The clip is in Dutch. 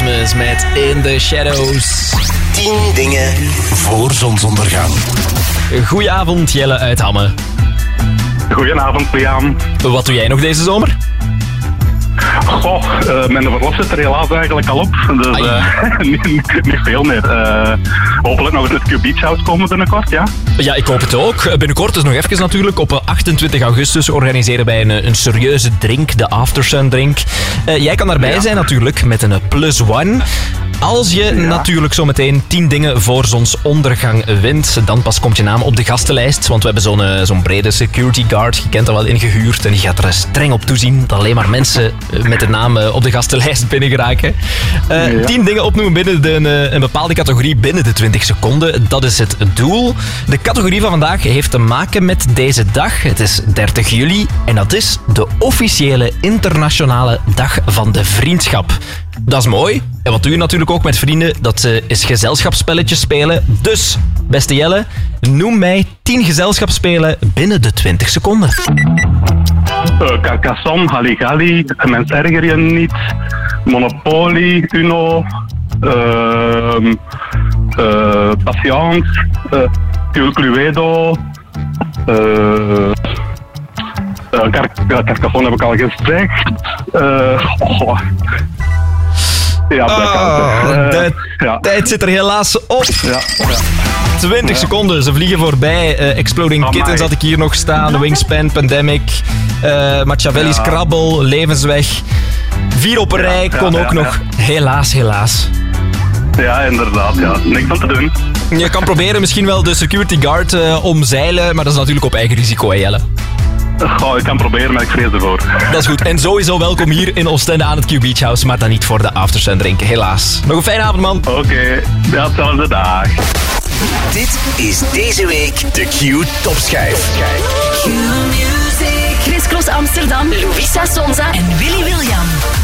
Erasmus met In the Shadows. 10 dingen voor zonsondergang. Goedenavond, Jelle uit Hamme. Goedenavond, Liam. Wat doe jij nog deze zomer? Goh, mijn verlof zit er helaas eigenlijk al op. Dus niet veel meer. Hopelijk nog het Q Beach House komen binnenkort, ja? Ja, ik hoop het ook. Binnenkort, dus nog even natuurlijk, op 28 augustus organiseren wij een serieuze drink, de Aftersun drink. Jij kan daarbij zijn natuurlijk met een +1. Als je natuurlijk zometeen 10 dingen voor zonsondergang wint, dan pas komt je naam op de gastenlijst. Want we hebben zo'n brede security guard, je kent dat wel, ingehuurd. En die gaat er streng op toezien dat alleen maar mensen met de naam op de gastenlijst binnen geraken. 10 dingen opnoemen binnen een bepaalde categorie binnen de 20 seconden. Dat is het doel. De categorie van vandaag heeft te maken met deze dag. Het is 30 juli en dat is de officiële internationale dag van de vriendschap. Dat is mooi. En wat doe je natuurlijk ook met vrienden? Dat is gezelschapsspelletjes spelen. Dus, beste Jelle, noem mij 10 gezelschapsspelen binnen de 20 seconden. Carcassonne, Halligalli, Mensen erger je niet, Monopoly, Uno, Patience, Cluedo, Carcassonne heb ik al gezegd. De tijd zit er helaas op. Ja. 20 seconden, ze vliegen voorbij. Exploding Kittens had ik hier nog staan. Wingspan, Pandemic, Machiavelli's Krabbel, Levensweg. 4 op een rij kon ook nog. Helaas. Ja, inderdaad. Ja. Niks aan te doen. Je kan proberen misschien wel de security guard omzeilen, maar dat is natuurlijk op eigen risico, hè, Jelle. Goh, ik kan proberen, maar ik vrees ervoor. Dat is goed. En sowieso welkom hier in Oostende aan het Q Beach House, maar dan niet voor de Aftersun drinken, helaas. Nog een fijne avond, man. Oké, ja, hetzelfde dag. Dit is deze week de Q Topschijf. Q Music. Chris Cross Amsterdam, Louisa Sonza en Willy William.